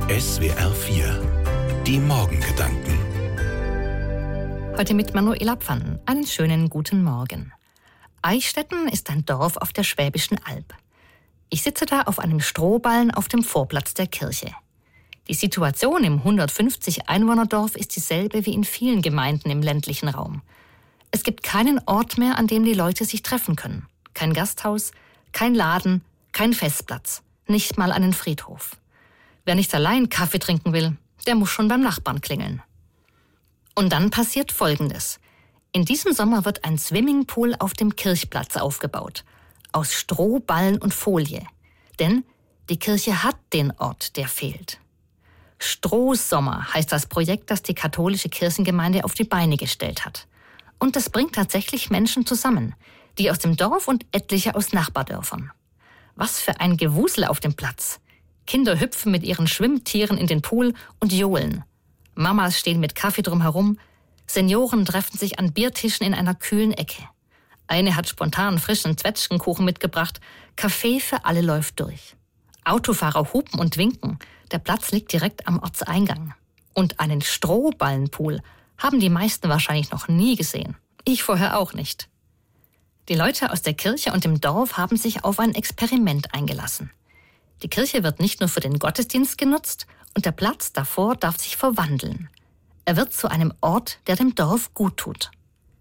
SWR 4 Die Morgengedanken. Heute mit Manuela Pfannen. Einen schönen guten Morgen. Eichstätten ist ein Dorf auf der Schwäbischen Alb. Ich sitze da auf einem Strohballen auf dem Vorplatz der Kirche. Die Situation im 150 Einwohnerdorf ist dieselbe wie in vielen Gemeinden im ländlichen Raum. Es gibt keinen Ort mehr, an dem die Leute sich treffen können. Kein Gasthaus, kein Laden, kein Festplatz, nicht mal einen Friedhof. Wer nicht allein Kaffee trinken will, der muss schon beim Nachbarn klingeln. Und dann passiert Folgendes. In diesem Sommer wird ein Swimmingpool auf dem Kirchplatz aufgebaut. Aus Stroh, Ballen und Folie. Denn die Kirche hat den Ort, der fehlt. Strohsommer heißt das Projekt, das die katholische Kirchengemeinde auf die Beine gestellt hat. Und das bringt tatsächlich Menschen zusammen. Die aus dem Dorf und etliche aus Nachbardörfern. Was für ein Gewusel auf dem Platz. Kinder hüpfen mit ihren Schwimmtieren in den Pool und johlen. Mamas stehen mit Kaffee drumherum. Senioren treffen sich an Biertischen in einer kühlen Ecke. Eine hat spontan frischen Zwetschgenkuchen mitgebracht. Kaffee für alle läuft durch. Autofahrer hupen und winken. Der Platz liegt direkt am Ortseingang. Und einen Strohballenpool haben die meisten wahrscheinlich noch nie gesehen. Ich vorher auch nicht. Die Leute aus der Kirche und dem Dorf haben sich auf ein Experiment eingelassen. Die Kirche wird nicht nur für den Gottesdienst genutzt und der Platz davor darf sich verwandeln. Er wird zu einem Ort, der dem Dorf gut tut.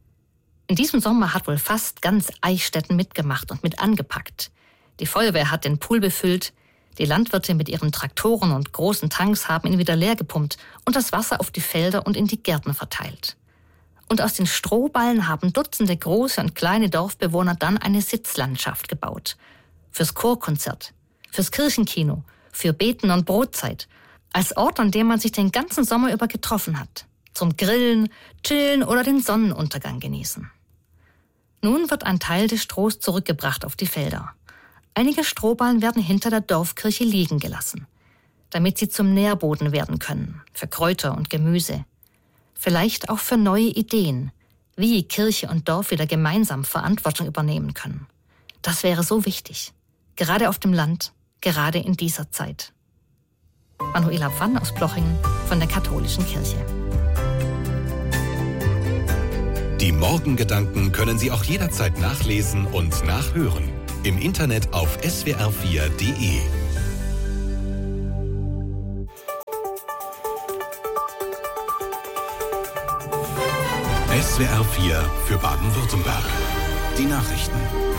In diesem Sommer hat wohl fast ganz Eichstätten mitgemacht und mit angepackt. Die Feuerwehr hat den Pool befüllt, die Landwirte mit ihren Traktoren und großen Tanks haben ihn wieder leer gepumpt und das Wasser auf die Felder und in die Gärten verteilt. Und aus den Strohballen haben Dutzende große und kleine Dorfbewohner dann eine Sitzlandschaft gebaut. Fürs Chorkonzert, fürs Kirchenkino, für Beten und Brotzeit. Als Ort, an dem man sich den ganzen Sommer über getroffen hat. Zum Grillen, Chillen oder den Sonnenuntergang genießen. Nun wird ein Teil des Strohs zurückgebracht auf die Felder. Einige Strohballen werden hinter der Dorfkirche liegen gelassen, damit sie zum Nährboden werden können, für Kräuter und Gemüse. Vielleicht auch für neue Ideen, wie Kirche und Dorf wieder gemeinsam Verantwortung übernehmen können. Das wäre so wichtig, gerade auf dem Land, gerade in dieser Zeit. Manuela Pfannen aus Plochingen von der Katholischen Kirche. Die Morgengedanken können Sie auch jederzeit nachlesen und nachhören. Im Internet auf swr4.de. SWR 4 für Baden-Württemberg. Die Nachrichten.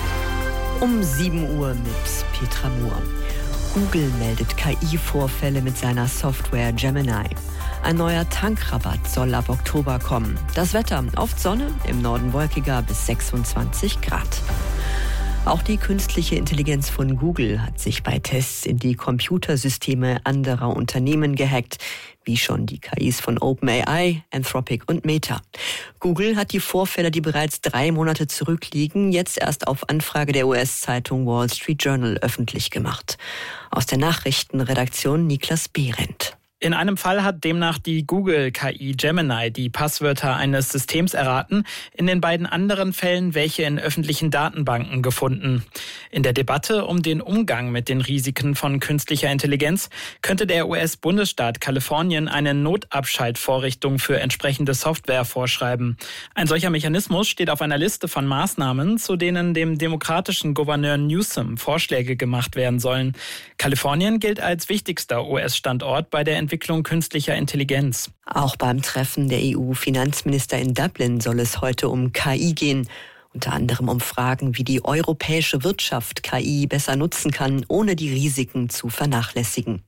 Um 7 Uhr mit Petra Mohr. Google meldet KI-Vorfälle mit seiner Software Gemini. Ein neuer Tankrabatt soll ab Oktober kommen. Das Wetter: oft Sonne, im Norden wolkiger bis 26 Grad. Auch die künstliche Intelligenz von Google hat sich bei Tests in die Computersysteme anderer Unternehmen gehackt, wie schon die KIs von OpenAI, Anthropic und Meta. Google hat die Vorfälle, die bereits 3 Monate zurückliegen, jetzt erst auf Anfrage der US-Zeitung Wall Street Journal öffentlich gemacht. Aus der Nachrichtenredaktion Niklas Behrendt. In einem Fall hat demnach die Google-KI Gemini die Passwörter eines Systems erraten, in den beiden anderen Fällen welche in öffentlichen Datenbanken gefunden. In der Debatte um den Umgang mit den Risiken von künstlicher Intelligenz könnte der US-Bundesstaat Kalifornien eine Notabschaltvorrichtung für entsprechende Software vorschreiben. Ein solcher Mechanismus steht auf einer Liste von Maßnahmen, zu denen dem demokratischen Gouverneur Newsom Vorschläge gemacht werden sollen. Kalifornien gilt als wichtigster US-Standort bei der Entwicklung künstlicher Intelligenz. Auch beim Treffen der EU-Finanzminister in Dublin soll es heute um KI gehen. Unter anderem um Fragen, wie die europäische Wirtschaft KI besser nutzen kann, ohne die Risiken zu vernachlässigen.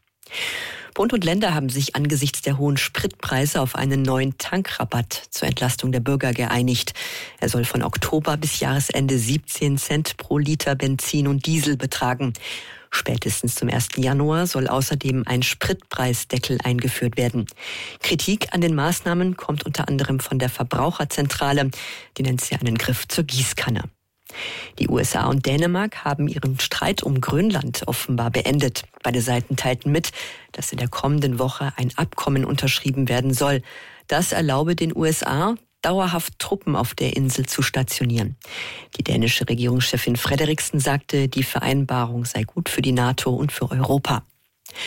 Bund und Länder haben sich angesichts der hohen Spritpreise auf einen neuen Tankrabatt zur Entlastung der Bürger geeinigt. Er soll von Oktober bis Jahresende 17 Cent pro Liter Benzin und Diesel betragen. Spätestens zum 1. Januar soll außerdem ein Spritpreisdeckel eingeführt werden. Kritik an den Maßnahmen kommt unter anderem von der Verbraucherzentrale. Die nennt sie einen Griff zur Gießkanne. Die USA und Dänemark haben ihren Streit um Grönland offenbar beendet. Beide Seiten teilten mit, dass in der kommenden Woche ein Abkommen unterschrieben werden soll. Das erlaube den USA, dauerhaft Truppen auf der Insel zu stationieren. Die dänische Regierungschefin Frederiksen sagte, die Vereinbarung sei gut für die NATO und für Europa.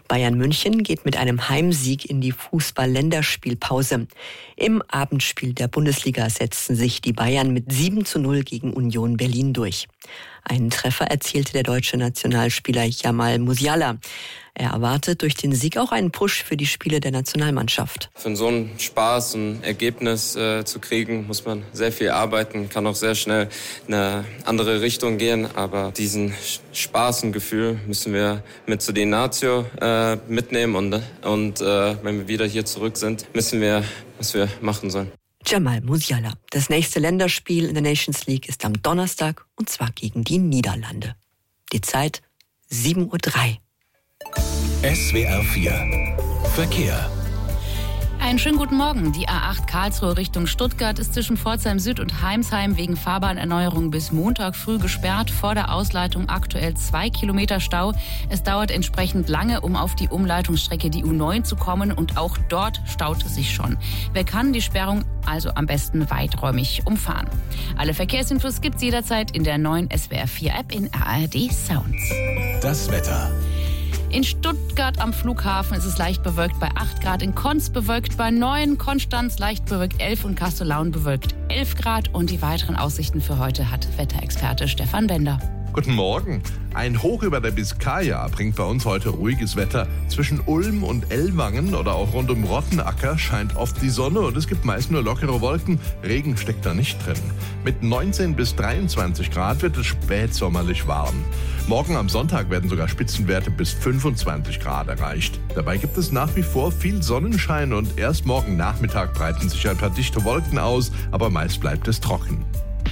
Bayern München geht mit einem Heimsieg in die Fußball-Länderspielpause. Im Abendspiel der Bundesliga setzten sich die Bayern mit 7:0 gegen Union Berlin durch. Einen Treffer erzielte der deutsche Nationalspieler Jamal Musiala. Er erwartet durch den Sieg auch einen Push für die Spiele der Nationalmannschaft. Für so einen Spaß, ein Ergebnis zu kriegen, muss man sehr viel arbeiten, kann auch sehr schnell in eine andere Richtung gehen. Aber diesen Spaß und Gefühl müssen wir mit zu den Nazio mitnehmen. Und wenn wir wieder hier zurück sind, wissen wir, was wir machen sollen. Jamal Musiala. Das nächste Länderspiel in der Nations League ist am Donnerstag, und zwar gegen die Niederlande. Die Zeit 7:03 Uhr. SWR 4 Verkehr. Einen schönen guten Morgen. Die A8 Karlsruhe Richtung Stuttgart ist zwischen Pforzheim Süd und Heimsheim wegen Fahrbahnerneuerung bis Montag früh gesperrt. Vor der Ausleitung aktuell 2 Kilometer Stau. Es dauert entsprechend lange, um auf die Umleitungsstrecke die U9 zu kommen, und auch dort staut es sich schon. Wer kann, die Sperrung also am besten weiträumig umfahren. Alle Verkehrsinfos gibt's jederzeit in der neuen SWR 4 App in ARD Sounds. Das Wetter. In Stuttgart am Flughafen ist es leicht bewölkt bei 8 Grad, in Konz bewölkt bei 9, Konstanz leicht bewölkt 11 und Kastellaun bewölkt 11 Grad. Und die weiteren Aussichten für heute hat Wetterexperte Stefan Bender. Guten Morgen. Ein Hoch über der Biskaya bringt bei uns heute ruhiges Wetter. Zwischen Ulm und Ellwangen oder auch rund um Rottenacker scheint oft die Sonne und es gibt meist nur lockere Wolken. Regen steckt da nicht drin. Mit 19 bis 23 Grad wird es spätsommerlich warm. Morgen am Sonntag werden sogar Spitzenwerte bis 25 Grad erreicht. Dabei gibt es nach wie vor viel Sonnenschein und erst morgen Nachmittag breiten sich ein paar dichte Wolken aus, aber meist bleibt es trocken.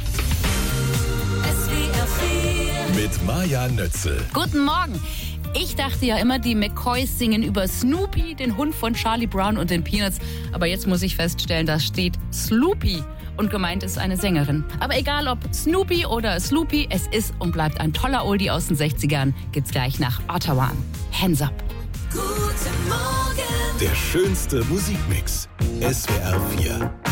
Mit Maja Nötzel. Guten Morgen. Ich dachte ja immer, die McCoys singen über Snoopy, den Hund von Charlie Brown und den Peanuts. Aber jetzt muss ich feststellen, da steht Sloopy. Und gemeint ist eine Sängerin. Aber egal ob Snoopy oder Sloopy, es ist und bleibt ein toller Oldie aus den 60ern. Geht's gleich nach Ottawa. Hands up. Guten Morgen. Der schönste Musikmix. SWR 4.